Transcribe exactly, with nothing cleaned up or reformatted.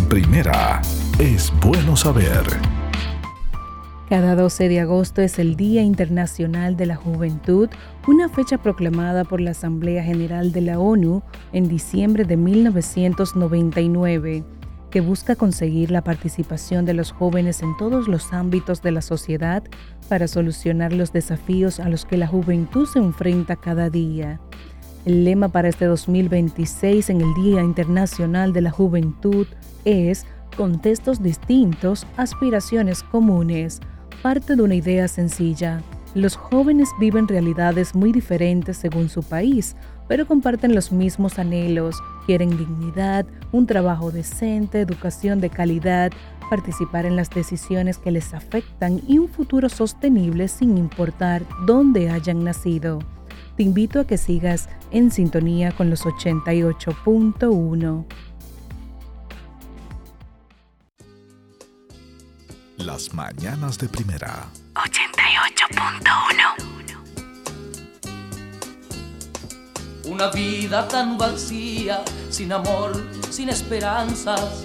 primera. Es bueno saber. Cada doce de agosto es el Día Internacional de la Juventud, una fecha proclamada por la Asamblea General de la ONU en diciembre de mil novecientos noventa y nueve, que busca conseguir la participación de los jóvenes en todos los ámbitos de la sociedad para solucionar los desafíos a los que la juventud se enfrenta cada día. El lema para este dos mil veintiséis en el Día Internacional de la Juventud es Contextos distintos, aspiraciones comunes. Parte de una idea sencilla. Los jóvenes viven realidades muy diferentes según su país, pero comparten los mismos anhelos. Quieren dignidad, un trabajo decente, educación de calidad, participar en las decisiones que les afectan y un futuro sostenible sin importar dónde hayan nacido. Te invito a que sigas en sintonía con los ochenta y ocho punto uno. Las mañanas de primera. ochenta y ocho punto uno. Una vida tan vacía, sin amor, sin esperanzas,